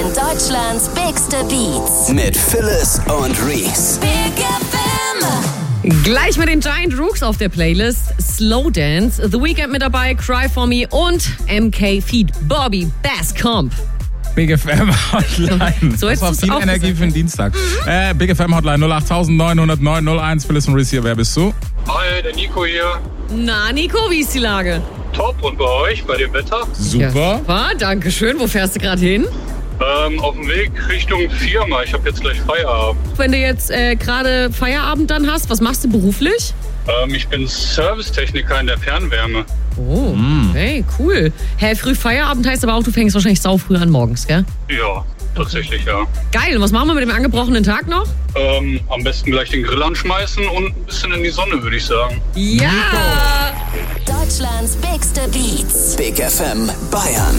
Deutschlands bigste Beats. Mit Phyllis und Reese. Big FM. Gleich mit den Giant Rooks auf der Playlist. Slow Dance, The Weeknd mit dabei, Cry For Me und MK Feat. Bobby Bass Comp. Big FM Hotline. So das war hättest viel du's auch Energie gesagt. für den Dienstag. Big FM Hotline 0890901. Phyllis und Reese hier. Wer bist du? Hi, der Nico hier. Na, Nico, wie ist die Lage? Top, und bei euch, bei dem Wetter? Super. Ja, super, danke schön. Wo fährst du gerade hin? Auf dem Weg Richtung Firma. Ich habe jetzt gleich Feierabend. Wenn du jetzt gerade Feierabend dann hast, was machst du beruflich? Ich bin Servicetechniker in der Fernwärme. Oh, hey, cool. Hey, früh Feierabend heißt aber auch, du fängst wahrscheinlich saufrüh an morgens, gell? Ja, tatsächlich, ja. Geil, und was machen wir mit dem angebrochenen Tag noch? Am besten gleich den Grill anschmeißen und ein bisschen in die Sonne, würde ich sagen. Ja! Deutschlands bigste Beats. Big FM Bayern.